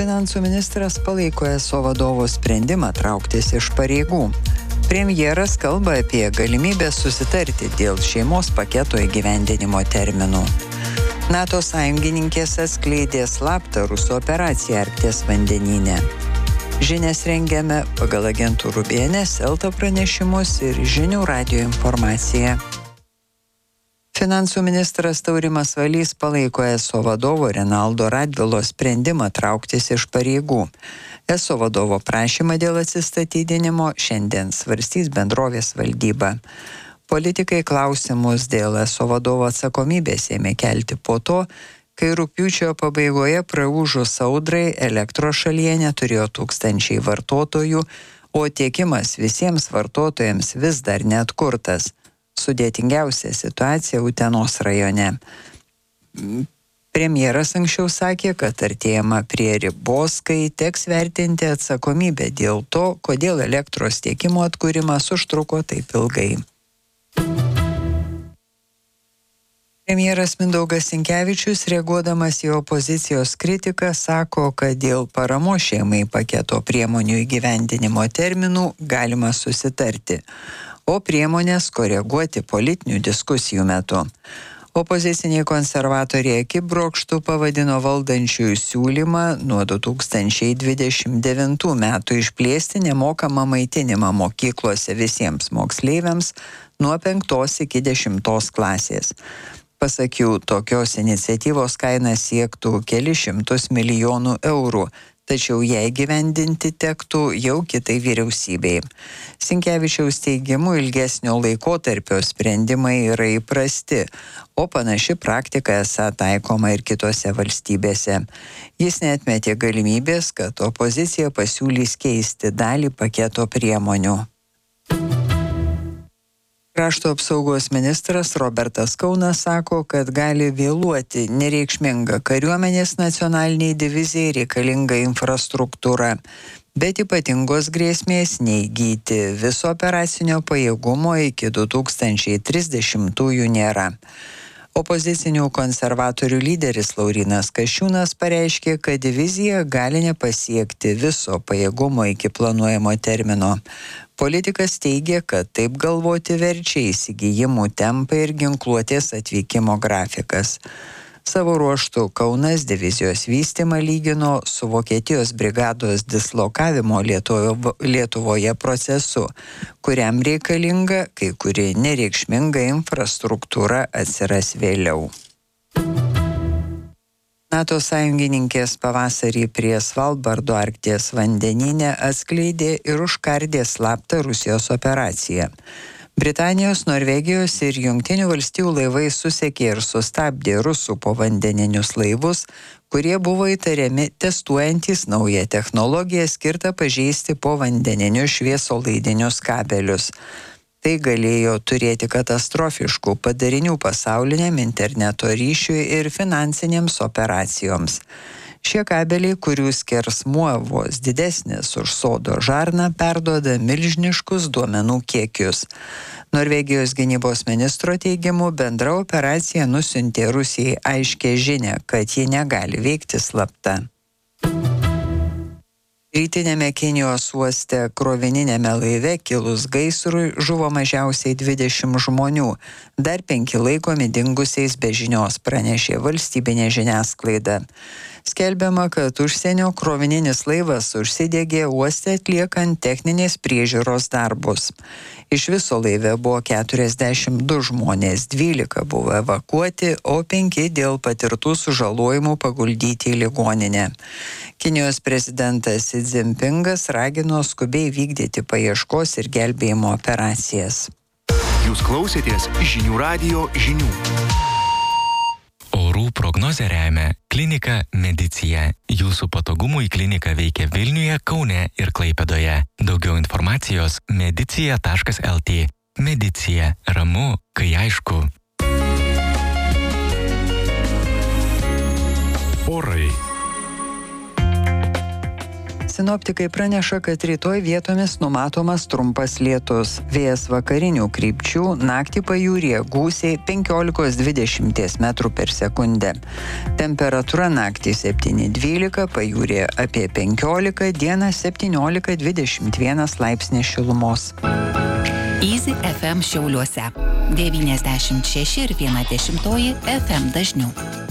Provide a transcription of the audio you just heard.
Finansų ministras palaiko ESO vadovo sprendimą trauktis iš pareigų. Premjeras kalba apie galimybę susitarti dėl šeimos paketo įgyvendinimo terminų. NATO sąjungininkės atskleidė slaptą rusų operaciją Arkties vandenyne. Žinias rengiame pagal agentūrų BNS, Elta pranešimus ir Žinių radijo informaciją. Finansų ministras Taurimas Valys palaiko ESO vadovo Renaldo Radvilos sprendimą trauktis iš pareigų. ESO vadovo prašymą dėl atsistatydinimo šiandien svarstys bendrovės valdyba. Politikai klausimus dėl ESO vadovo atsakomybės ėmė kelti po to, kai rugpjūčio pabaigoje praūžus audrai elektros šalyje neturėjo tūkstančiai vartotojų, o tiekimas visiems vartotojams vis dar neatkurtas. Sudėtingiausia situacija Utenos rajone. Premjeras anksčiau sakė, kad artėjama prie ribos, kai teks vertinti atsakomybę dėl to, kodėl elektros tiekimo atkūrimas užtruko taip ilgai. Premjeras Mindaugas Sinkevičius, reaguodamas į opozicijos kritiką, sako, kad dėl paramos šeimai paketo priemonių įgyvendinimo terminų galima susitarti, o priemonės koreguoti politinių diskusijų metu. Opoziciniai konservatoriai akibrokštu pavadino valdančiųjų siūlymą nuo 2029 metų išplėsti nemokamą maitinimą mokyklose visiems moksleiviams nuo 5 iki 10 klasės. Pasak jų, tokios iniciatyvos kaina siektų kelis šimtus milijonų eurų, tačiau jai gyvendinti tektų jau kitai vyriausybei. Sinkevičiaus teigimu ilgesnio laikotarpio sprendimai yra įprasti, o panaši praktika esą taikoma ir kitose valstybėse. Jis neatmetė galimybės, kad opozicija pasiūlys keisti dalį paketo priemonių. Krašto apsaugos ministras Robertas Kaunas sako, kad gali vėluoti nereikšminga kariuomenės nacionaliniai divizijai reikalinga infrastruktūra, bet ypatingos grėsmės neįgyti viso operacinio pajėgumo iki 2030-ųjų nėra. Opozicinių konservatorių lyderis Laurynas Kasčiūnas pareiškė, kad divizija gali nepasiekti viso pajėgumo iki planuojamo termino. Politikas teigia, kad taip galvoti verčia įsigijimų tempai ir ginkluotės atvykimo grafikas. Savo ruožtu Kaunas divizijos vystymą lygino su Vokietijos brigados dislokavimo Lietuvoje procesu, kuriam reikalinga kai kuri nereikšminga infrastruktūra atsiras vėliau. NATO sąjungininkės pavasarį prie Svalbardo Arkties vandenyne atskleidė ir užkardė slaptą Rusijos operaciją. Britanijos, Norvegijos ir Jungtinių valstijų laivai susekė ir sustabdė rusų povandeninius laivus, kurie buvo įtariami testuojantys naują technologiją skirtą pažeisti povandeninius šviesolaidinius kabelius. Tai galėjo turėti katastrofiškų padarinių pasauliniam interneto ryšiui ir finansinėms operacijoms. Šie kabeliai, kurių skersmuo vos didesnis už sodo žarną, perduoda milžiniškus duomenų kiekius. Norvegijos gynybos ministro teigimu, bendra operacija nusiuntė Rusijai aiškią žinią, kad ji negali veikti slapta. Rytinėme Kinijos uoste krovininėme laive kilus gaisrui žuvo mažiausiai 20 žmonių, dar 5 laikomi dingusiais be žinios, pranešė valstybinė žiniasklaida. Skelbiama, kad užsienio krovininis laivas užsidegė uoste atliekant techninės priežiūros darbus. Iš viso laive buvo 42 žmonės, 12 buvo evakuoti, o 5 dėl patirtų sužalojimų paguldyti į ligoninę. Kinijos prezidentas Xi Jinpingas ragino skubiai vykdyti paieškos ir gelbėjimo operacijas. Jūs klausėtės Žinių radijo žinių. Orų prognozę remia Klinika Medicija. Jūsų patogumui klinika veikia Vilniuje, Kaune ir Klaipėdoje. Daugiau informacijos medicija.lt. Medicija. Ramu, kai aišku. Orai. Sinoptikai praneša, kad rytoj vietomis numatomas trumpas lietus. Vėjas vakarinių krypčių, naktį pajūryje gūsiai 15-20 metrų per sekundę. Temperatūra naktį 7-12, pajūryje apie 15, dieną 17-21 laipsniai šilumos. Easy FM Šiauliuose 96,1 FM dažnių.